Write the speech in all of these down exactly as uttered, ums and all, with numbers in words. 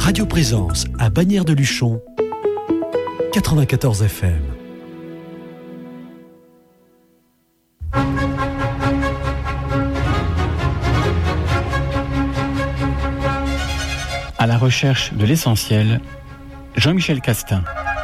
Radio Présence à Bagnères de Luchon, quatre-vingt-quatorze F M. À la recherche de l'essentiel, Jean-Michel Castin.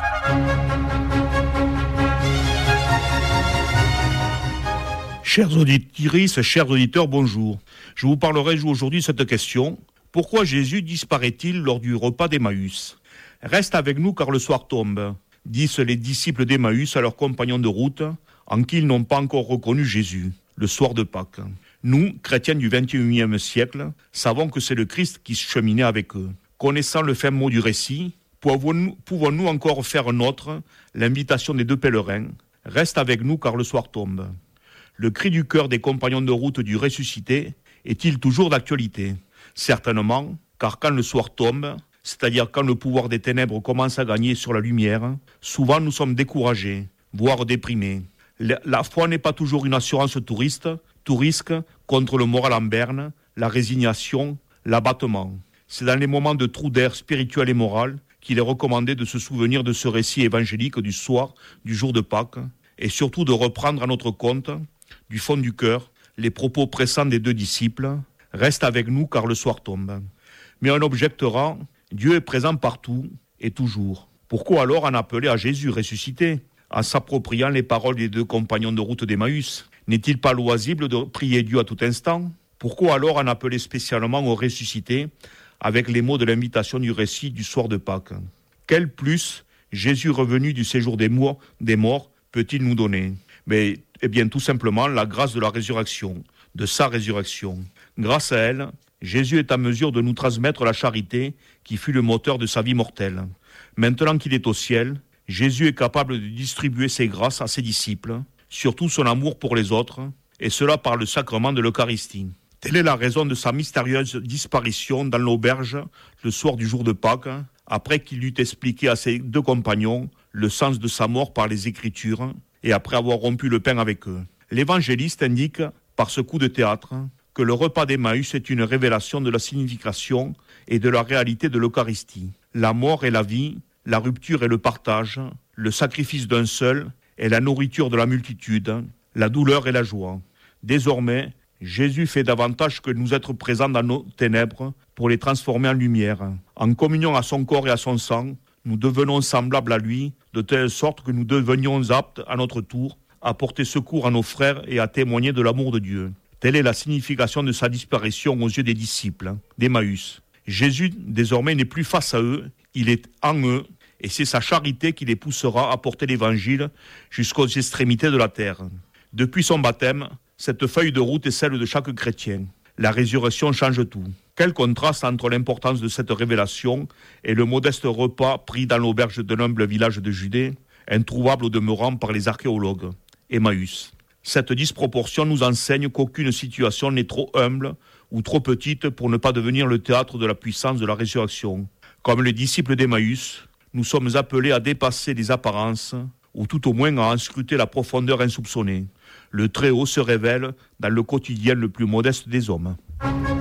Chers auditrices, chers auditeurs, bonjour. Je vous parlerai aujourd'hui de cette question. Pourquoi Jésus disparaît-il lors du repas d'Emmaüs ? Reste avec nous car le soir tombe, disent les disciples d'Emmaüs à leurs compagnons de route, en qui ils n'ont pas encore reconnu Jésus, le soir de Pâques. Nous, chrétiens du vingt et unième siècle, savons que c'est le Christ qui cheminait avec eux. Connaissant le fin mot du récit, pouvons-nous, pouvons-nous encore faire nôtre l'invitation des deux pèlerins ? Reste avec nous car le soir tombe. Le cri du cœur des compagnons de route du ressuscité est-il toujours d'actualité ? Certainement, car quand le soir tombe, c'est-à-dire quand le pouvoir des ténèbres commence à gagner sur la lumière, souvent nous sommes découragés, voire déprimés. La foi n'est pas toujours une assurance touriste, tout risque contre le moral en berne, la résignation, l'abattement. C'est dans les moments de trou d'air spirituel et moral qu'il est recommandé de se souvenir de ce récit évangélique du soir, du jour de Pâques, et surtout de reprendre à notre compte, du fond du cœur, les propos pressants des deux disciples. Reste avec nous car le soir tombe. Mais on objectera, Dieu est présent partout et toujours. Pourquoi alors en appeler à Jésus ressuscité, en s'appropriant les paroles des deux compagnons de route d'Emmaüs ? N'est-il pas loisible de prier Dieu à tout instant ? Pourquoi alors en appeler spécialement au ressuscité avec les mots de l'invitation du récit du soir de Pâques ? Quel plus Jésus revenu du séjour des morts, des morts peut-il nous donner ? Mais, eh bien, tout simplement la grâce de la résurrection, de sa résurrection. Grâce à elle, Jésus est en mesure de nous transmettre la charité qui fut le moteur de sa vie mortelle. Maintenant qu'il est au ciel, Jésus est capable de distribuer ses grâces à ses disciples, surtout son amour pour les autres, et cela par le sacrement de l'Eucharistie. Telle est la raison de sa mystérieuse disparition dans l'auberge le soir du jour de Pâques, après qu'il eut expliqué à ses deux compagnons le sens de sa mort par les Écritures, et après avoir rompu le pain avec eux. L'évangéliste indique, par ce coup de théâtre, que le repas d'Emmaüs est une révélation de la signification et de la réalité de l'Eucharistie. La mort et la vie, la rupture et le partage, le sacrifice d'un seul et la nourriture de la multitude, la douleur et la joie. Désormais, Jésus fait davantage que nous être présents dans nos ténèbres pour les transformer en lumière. En communion à son corps et à son sang, nous devenons semblables à lui, de telle sorte que nous devenions aptes, à notre tour, à porter secours à nos frères et à témoigner de l'amour de Dieu. Telle est la signification de sa disparition aux yeux des disciples d'Emmaüs. Jésus, désormais, n'est plus face à eux, il est en eux, et c'est sa charité qui les poussera à porter l'évangile jusqu'aux extrémités de la terre. Depuis son baptême, cette feuille de route est celle de chaque chrétien. La résurrection change tout. Quel contraste entre l'importance de cette révélation et le modeste repas pris dans l'auberge d'un humble village de Judée, introuvable au demeurant par les archéologues, Emmaüs. Cette disproportion nous enseigne qu'aucune situation n'est trop humble ou trop petite pour ne pas devenir le théâtre de la puissance de la résurrection. Comme les disciples d'Emmaüs, nous sommes appelés à dépasser les apparences, ou tout au moins à en scruter la profondeur insoupçonnée. Le Très-Haut se révèle dans le quotidien le plus modeste des hommes.